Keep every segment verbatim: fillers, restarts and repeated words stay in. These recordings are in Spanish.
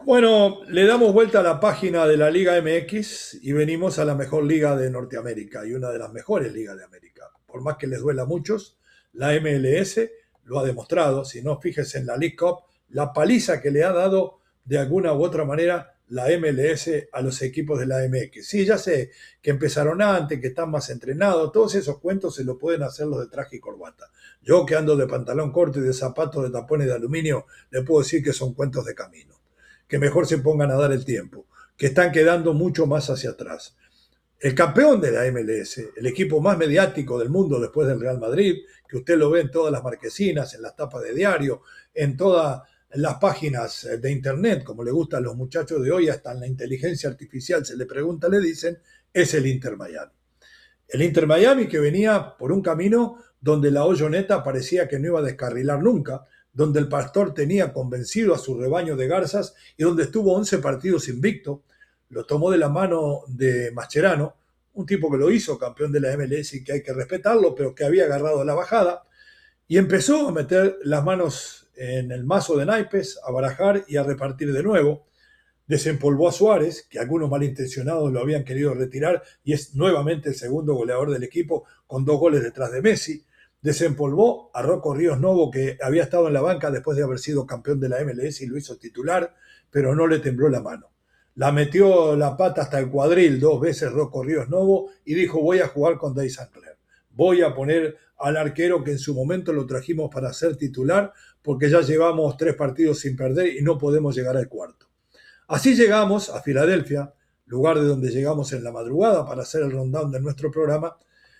Bueno, le damos vuelta a la página de la Liga M X y venimos a la mejor liga de Norteamérica y una de las mejores ligas de América. Por más que les duela a muchos, la M L S lo ha demostrado. Si no, fíjese en la League Cup, la paliza que le ha dado de alguna u otra manera la M L S a los equipos de la M X. Sí, ya sé que empezaron antes, que están más entrenados, todos esos cuentos se lo pueden hacer los de traje y corbata. Yo que ando de pantalón corto y de zapatos de tapones de aluminio, le puedo decir que son cuentos de camino, que mejor se pongan a dar el tiempo, que están quedando mucho más hacia atrás. El campeón de la M L S, el equipo más mediático del mundo después del Real Madrid, que usted lo ve en todas las marquesinas, en las tapas de diario, en todas las páginas de internet, como le gustan a los muchachos de hoy, hasta en la inteligencia artificial se le pregunta, le dicen, es el Inter Miami. El Inter Miami que venía por un camino donde la Olloneta parecía que no iba a descarrilar nunca, donde el pastor tenía convencido a su rebaño de garzas y donde estuvo once partidos invicto. Lo tomó de la mano de Mascherano, un tipo que lo hizo campeón de la M L S y que hay que respetarlo, pero que había agarrado la bajada, y empezó a meter las manos en el mazo de naipes, a barajar y a repartir de nuevo. Desempolvó a Suárez, que algunos malintencionados lo habían querido retirar, y es nuevamente el segundo goleador del equipo con dos goles detrás de Messi. Desempolvó a Rocco Ríos Novo, que había estado en la banca después de haber sido campeón de la M L S y lo hizo titular, pero no le tembló la mano. La metió la pata hasta el cuadril dos veces Rocco Ríos Novo y dijo, voy a jugar con Dave Sinclair. Voy a poner al arquero que en su momento lo trajimos para ser titular, porque ya llevamos tres partidos sin perder y no podemos llegar al cuarto. Así llegamos a Filadelfia, lugar de donde llegamos en la madrugada para hacer el rundown de nuestro programa,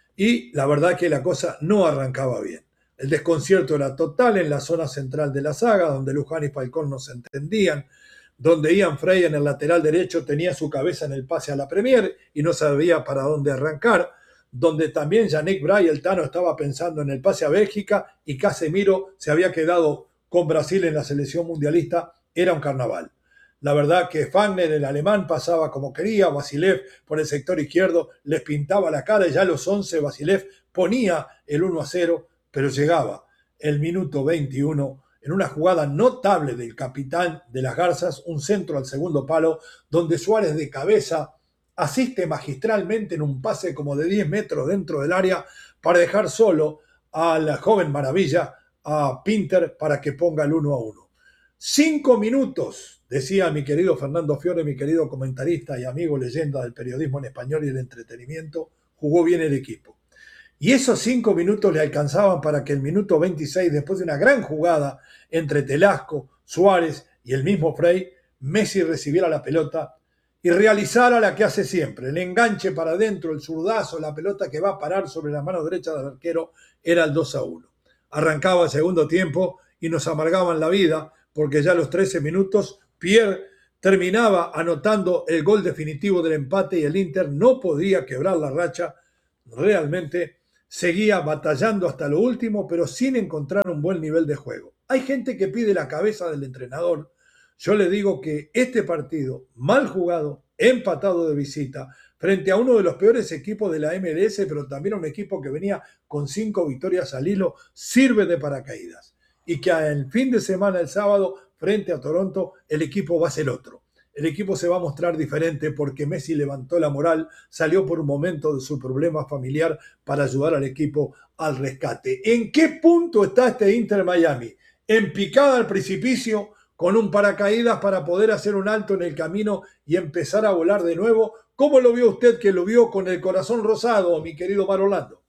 y la verdad que la cosa no arrancaba bien. El desconcierto era total en la zona central de la saga, donde Luján y Falcón no se entendían, donde Ian Frey en el lateral derecho tenía su cabeza en el pase a la Premier y no sabía para dónde arrancar, donde también Yannick Bray, el Tano, estaba pensando en el pase a Bélgica y Casemiro se había quedado con Brasil en la selección mundialista. Era un carnaval. La verdad que Fagner, el alemán, pasaba como quería, Vasilev por el sector izquierdo les pintaba la cara y ya a los once Vasilev ponía el uno a cero, pero llegaba el minuto veintiuno en una jugada notable del capitán de las Garzas, un centro al segundo palo, donde Suárez de cabeza asiste magistralmente en un pase como de diez metros dentro del área para dejar solo a la joven maravilla, a Pinter, para que ponga el uno a uno. Cinco minutos, decía mi querido Fernando Fiore, mi querido comentarista y amigo leyenda del periodismo en español y el entretenimiento, jugó bien el equipo. Y esos cinco minutos le alcanzaban para que el minuto veintiséis, después de una gran jugada entre Telasco, Suárez y el mismo Frey, Messi recibiera la pelota y realizara la que hace siempre, el enganche para adentro, el zurdazo, la pelota que va a parar sobre la mano derecha del arquero, era el dos a uno. Arrancaba el segundo tiempo y nos amargaban la vida, porque ya a los trece minutos Pierre terminaba anotando el gol definitivo del empate y el Inter no podía quebrar la racha. Realmente seguía batallando hasta lo último, pero sin encontrar un buen nivel de juego. Hay gente que pide la cabeza del entrenador. Yo le digo que este partido, mal jugado, empatado de visita, frente a uno de los peores equipos de la M L S, pero también a un equipo que venía con cinco victorias al hilo, sirve de paracaídas. Y que el fin de semana, el sábado, frente a Toronto, el equipo va a ser otro. El equipo se va a mostrar diferente porque Messi levantó la moral, salió por un momento de su problema familiar para ayudar al equipo al rescate. ¿En qué punto está este Inter Miami? En picada al precipicio, con un paracaídas para poder hacer un alto en el camino y empezar a volar de nuevo. ¿Cómo lo vio usted, que lo vio con el corazón rosado, mi querido Mar Orlando?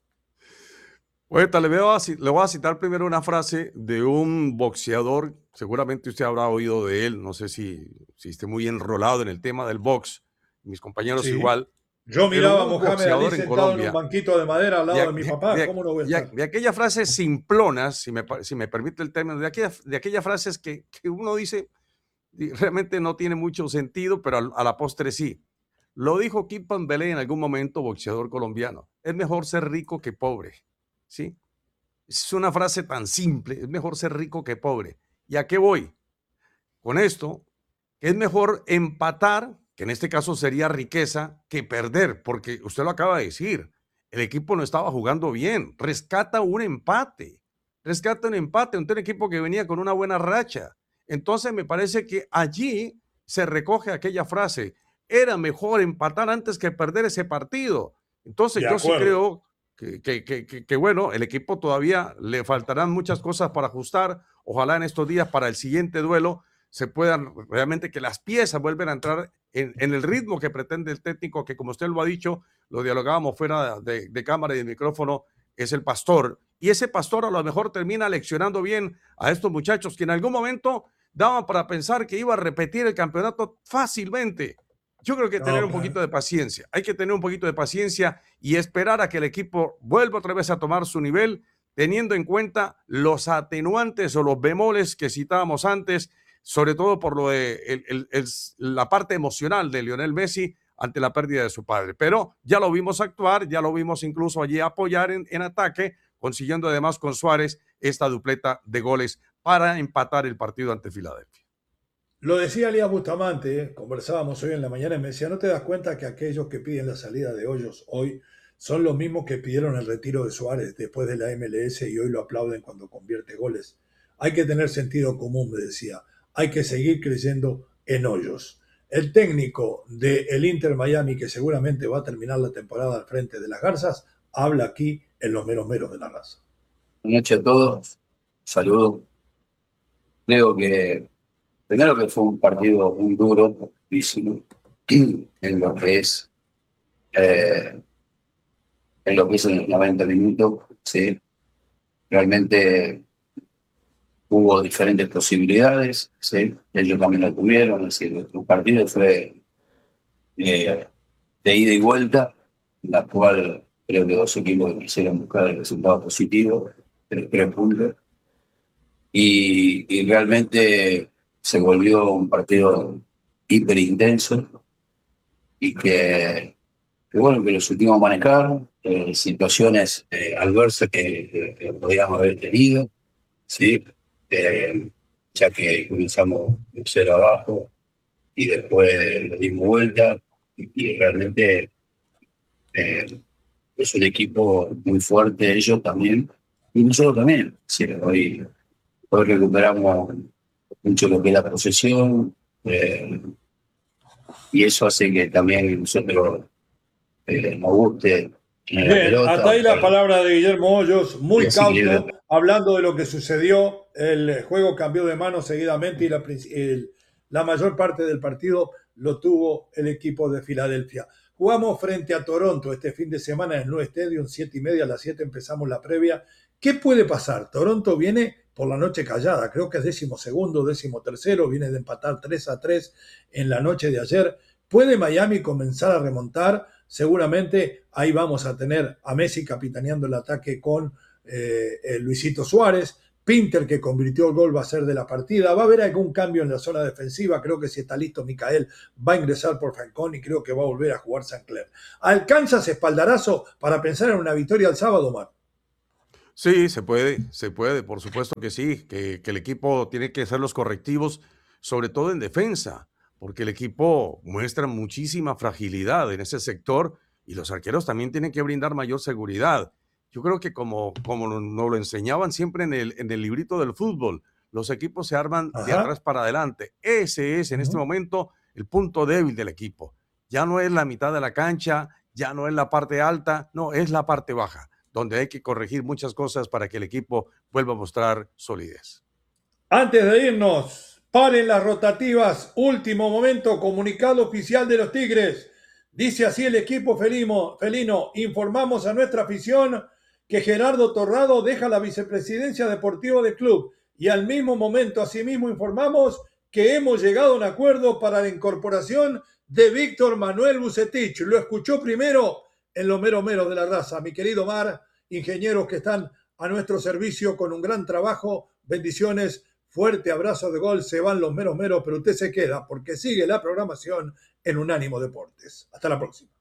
Ahorita le, veo a, le voy a citar primero una frase de un boxeador, seguramente usted habrá oído de él, no sé si, si esté muy enrolado en el tema del box, mis compañeros Sí. igual, Yo pero miraba a hubo un Mohamed Ali boxeador en sentado en un Colombia, banquito de madera al lado de, de mi de, papá. de, ¿Cómo no voy a de, estar? de aquella frase simplonas, si me, si me permite el término, de aquella, de aquella frases que, que uno dice, realmente no tiene mucho sentido, pero a, a la postre sí. Lo dijo Kip Pambelé en algún momento, boxeador colombiano, es mejor ser rico que pobre, ¿sí? Es una frase tan simple, es mejor ser rico que pobre. ¿Y a qué voy? Con esto, es mejor empatar, que en este caso sería riqueza, que perder, porque usted lo acaba de decir, el equipo no estaba jugando bien, rescata un empate, rescata un empate, un equipo que venía con una buena racha. Entonces me parece que allí se recoge aquella frase. Era mejor empatar antes que perder ese partido. Entonces De yo sí acuerdo. creo que, que, que, que, que, bueno, el equipo todavía le faltarán muchas cosas para ajustar. Ojalá en estos días para el siguiente duelo se puedan realmente que las piezas vuelvan a entrar en, en el ritmo que pretende el técnico, que como usted lo ha dicho, lo dialogábamos fuera de, de cámara y de micrófono, es el Pastor. Y ese Pastor a lo mejor termina leccionando bien a estos muchachos que en algún momento daban para pensar que iba a repetir el campeonato fácilmente. Yo creo que No, tener un claro. poquito de paciencia, hay que tener un poquito de paciencia y esperar a que el equipo vuelva otra vez a tomar su nivel, teniendo en cuenta los atenuantes o los bemoles que citábamos antes, sobre todo por lo de el, el, el, la parte emocional de Lionel Messi ante la pérdida de su padre. Pero ya lo vimos actuar, ya lo vimos incluso allí apoyar en, en ataque, consiguiendo además con Suárez esta dupleta de goles para empatar el partido ante Filadelfia. Lo decía Elías Bustamante, ¿eh? Conversábamos hoy en la mañana y me decía, ¿no te das cuenta que aquellos que piden la salida de Hoyos hoy son los mismos que pidieron el retiro de Suárez después de la M L S y hoy lo aplauden cuando convierte goles? Hay que tener sentido común, me decía. Hay que seguir creyendo en Hoyos. El técnico del Inter Miami, que seguramente va a terminar la temporada al frente de las Garzas, habla aquí en los meros meros de la raza. Buenas noches a todos. Saludos. Creo que primero que fue un partido muy duro, difícil, en lo que es eh, en lo que es en los noventa minutos, ¿sí? Realmente hubo diferentes posibilidades, ¿sí? Ellos también lo tuvieron, es decir, un partido fue eh, de ida y vuelta, en la cual creo que dos equipos quisieron buscar el resultado positivo, tres, tres puntos, y, y realmente se volvió un partido hiper intenso y que, que bueno, que lo supimos manejar, eh, situaciones eh, adversas que, que, que podíamos haber tenido, ¿sí? Eh, ya que comenzamos de cero abajo y después le dimos vuelta y, y realmente eh, es un equipo muy fuerte, ellos también, y nosotros también. Sí, hoy, hoy recuperamos mucho lo que es la posesión, eh, y eso hace que también nosotros eh, nos guste tener la Bien, pelota. hasta ahí la palabra de Guillermo Hoyos, muy Desequilibrio. cauto, hablando de lo que sucedió. El juego cambió de mano seguidamente y la, el, la mayor parte del partido lo tuvo el equipo de Filadelfia. Jugamos frente a Toronto este fin de semana en el New Stadium, siete y media, a las siete empezamos la previa. ¿Qué puede pasar? Toronto viene por la noche callada, creo que es décimo segundo, décimo tercero, viene de empatar tres a tres en la noche de ayer. ¿Puede Miami comenzar a remontar? Seguramente ahí vamos a tener a Messi capitaneando el ataque con eh, Luisito Suárez. Pinter, que convirtió el gol, va a ser de la partida. Va a haber algún cambio en la zona defensiva. Creo que si está listo Micael, va a ingresar por Falcón y creo que va a volver a jugar Sancler. ¿Alcanza ese espaldarazo para pensar en una victoria el sábado, Mar? Sí, se puede, se puede, por supuesto que sí, que, que el equipo tiene que hacer los correctivos, sobre todo en defensa, porque el equipo muestra muchísima fragilidad en ese sector y los arqueros también tienen que brindar mayor seguridad. Yo creo que como, como nos lo enseñaban siempre en el, en el librito del fútbol, los equipos se arman Ajá. de atrás para adelante. Ese es en uh-huh. este momento el punto débil del equipo. Ya no es la mitad de la cancha, ya no es la parte alta, no, es la parte baja, donde hay que corregir muchas cosas para que el equipo vuelva a mostrar solidez. Antes de irnos, paren las rotativas, último momento, comunicado oficial de los Tigres. Dice así el equipo felino, felino, informamos a nuestra afición que Gerardo Torrado deja la vicepresidencia deportiva del club y al mismo momento, asimismo, informamos que hemos llegado a un acuerdo para la incorporación de Víctor Manuel Vucetich. Lo escuchó primero en los meros meros de la raza. Mi querido Mar, ingenieros que están a nuestro servicio con un gran trabajo, bendiciones, fuerte abrazo de gol, se van los meros meros, pero usted se queda porque sigue la programación en Unánimo Deportes. Hasta la próxima.